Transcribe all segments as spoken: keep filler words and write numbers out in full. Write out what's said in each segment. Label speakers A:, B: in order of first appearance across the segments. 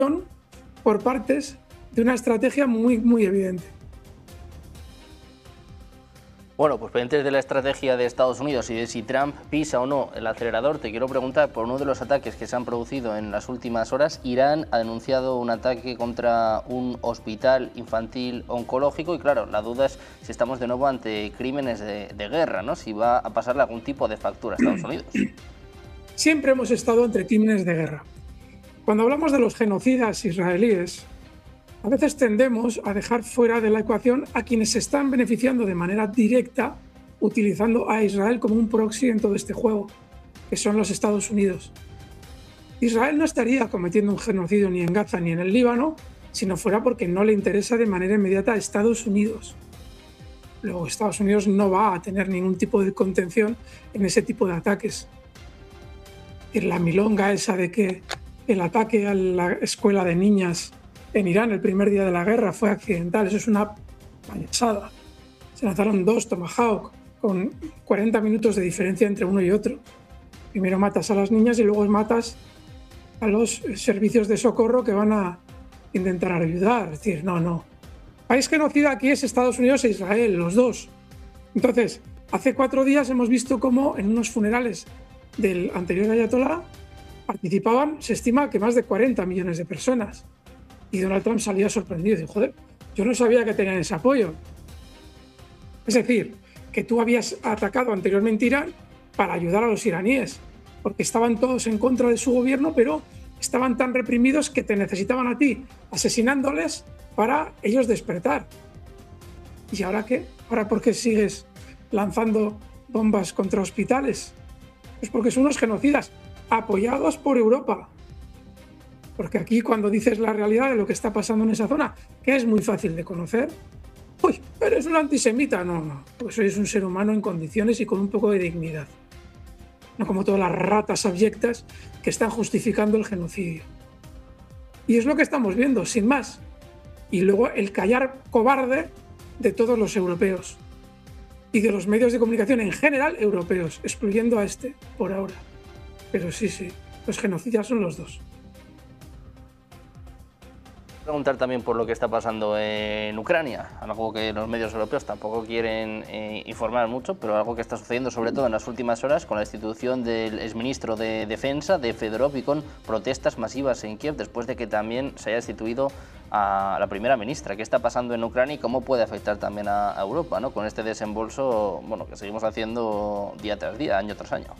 A: por partes de una estrategia muy, muy evidente.
B: Bueno, pues pendientes de la estrategia de Estados Unidos y de si Trump pisa o no el acelerador, te quiero preguntar por uno de los ataques que se han producido en las últimas horas. Irán ha denunciado un ataque contra un hospital infantil oncológico y claro, la duda es si estamos de nuevo ante crímenes de, de guerra, ¿no? Si va a pasarle algún tipo de factura a Estados Unidos.
A: Siempre hemos estado entre crímenes de guerra. Cuando hablamos de los genocidas israelíes, a veces tendemos a dejar fuera de la ecuación a quienes se están beneficiando de manera directa utilizando a Israel como un proxy en todo este juego, que son los Estados Unidos. Israel no estaría cometiendo un genocidio ni en Gaza ni en el Líbano si no fuera porque no le interesa de manera inmediata a Estados Unidos. Luego, Estados Unidos no va a tener ningún tipo de contención en ese tipo de ataques. Y la milonga esa de que el ataque a la escuela de niñas en Irán el primer día de la guerra fue accidental, eso es una payasada. Se lanzaron dos Tomahawk con cuarenta minutos de diferencia entre uno y otro. Primero matas a las niñas y luego matas a los servicios de socorro que van a intentar ayudar. Es decir, no, no. País genocida aquí es Estados Unidos e Israel, los dos. Entonces, hace cuatro días hemos visto cómo en unos funerales del anterior ayatolá participaban, se estima que más de cuarenta millones de personas. Y Donald Trump salía sorprendido y dijo, joder, yo no sabía que tenían ese apoyo. Es decir, que tú habías atacado anteriormente Irán para ayudar a los iraníes, porque estaban todos en contra de su gobierno, pero estaban tan reprimidos que te necesitaban a ti, asesinándoles para ellos despertar. ¿Y ahora qué? ¿Ahora por qué sigues lanzando bombas contra hospitales? Pues porque son unos genocidas apoyados por Europa. Porque aquí cuando dices la realidad de lo que está pasando en esa zona, que es muy fácil de conocer, uy, eres un antisemita. No, no, porque sois un ser humano en condiciones y con un poco de dignidad. No como todas las ratas abyectas que están justificando el genocidio. Y es lo que estamos viendo, sin más. Y luego el callar cobarde de todos los europeos y de los medios de comunicación en general europeos, excluyendo a este por ahora. Pero sí, sí, los genocidas son los dos.
B: Preguntar también por lo que está pasando en Ucrania, algo que los medios europeos tampoco quieren eh, informar mucho, pero algo que está sucediendo sobre todo en las últimas horas con la destitución del exministro de Defensa, de Fedorov, y con protestas masivas en Kiev después de que también se haya destituido a la primera ministra. ¿Qué está pasando en Ucrania y cómo puede afectar también a, a Europa, ¿no? Con este desembolso, bueno, que seguimos haciendo día tras día, año tras año?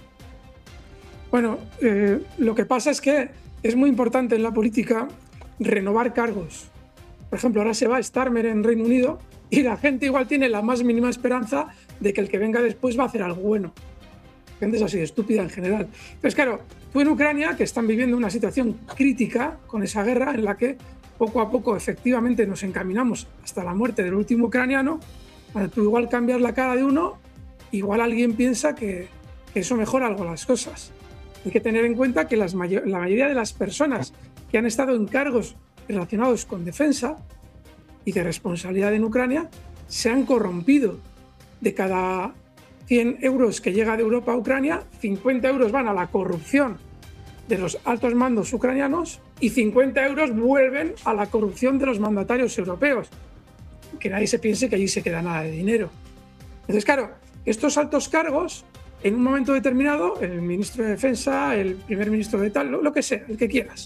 A: Bueno, eh, lo que pasa es que es muy importante en la política renovar cargos. Por ejemplo, ahora se va Starmer en Reino Unido y la gente igual tiene la más mínima esperanza de que el que venga después va a hacer algo bueno. La gente es así de estúpida en general. Entonces, claro, tú en Ucrania, que están viviendo una situación crítica con esa guerra en la que poco a poco efectivamente nos encaminamos hasta la muerte del último ucraniano, cuando tú igual cambias la cara de uno, igual alguien piensa que, que eso mejora algo las cosas. Hay que tener en cuenta que las mayor, la mayoría de las personas que han estado en cargos relacionados con defensa y de responsabilidad en Ucrania se han corrompido. De cada cien euros que llega de Europa a Ucrania, cincuenta euros van a la corrupción de los altos mandos ucranianos y cincuenta euros vuelven a la corrupción de los mandatarios europeos. Que nadie se piense que allí se queda nada de dinero. Entonces, claro, estos altos cargos, en un momento determinado, el ministro de Defensa, el primer ministro de tal, lo, lo que sea, el que quieras,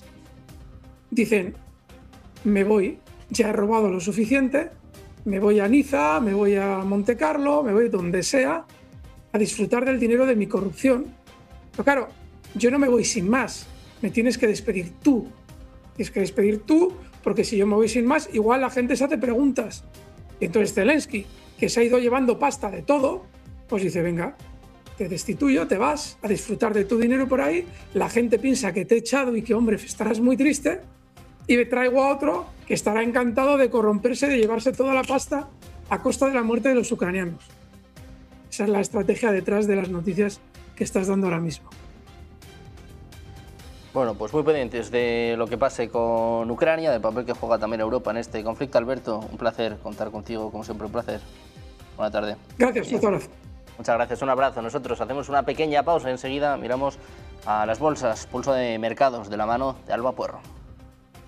A: dicen, me voy, ya he robado lo suficiente, me voy a Niza, me voy a Monte Carlo, me voy donde sea, a disfrutar del dinero de mi corrupción. Pero claro, yo no me voy sin más, me tienes que despedir tú. Tienes que despedir tú, porque si yo me voy sin más, igual la gente se hace preguntas. Y entonces Zelensky, que se ha ido llevando pasta de todo, pues dice, venga, te destituyo, te vas a disfrutar de tu dinero por ahí, la gente piensa que te he echado y que, hombre, estarás muy triste, y me traigo a otro que estará encantado de corromperse, de llevarse toda la pasta a costa de la muerte de los ucranianos. Esa es la estrategia detrás de las noticias que estás dando ahora mismo.
B: Bueno, pues muy pendientes de lo que pase con Ucrania, del papel que juega también Europa en este conflicto. Alberto, un placer contar contigo, como siempre, un placer. Buena tarde.
A: Gracias, fotógrafo.
B: Muchas gracias, un abrazo. Nosotros hacemos una pequeña pausa y enseguida miramos a las bolsas, pulso de mercados de la mano de Alba Puerro.